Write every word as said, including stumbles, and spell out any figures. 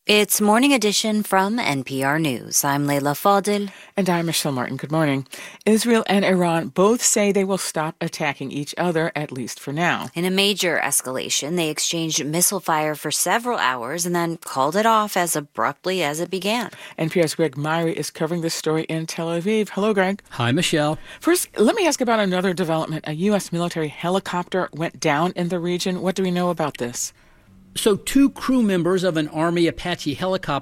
It's Morning Edition from N P R News. I'm Leila Fadel. And I'm Michelle Martin. Good morning. Israel and Iran both say they will stop attacking each other, at least for now. In a major escalation, they exchanged missile fire for several hours and then called it off as abruptly as it began. N P R's Greg Myrie is covering this story in Tel Aviv. Hello, Greg. Hi, Michelle. First, let me ask about another development. A U S military helicopter went down in the region. What do we know about this? So two crew members of an Army Apache helicopter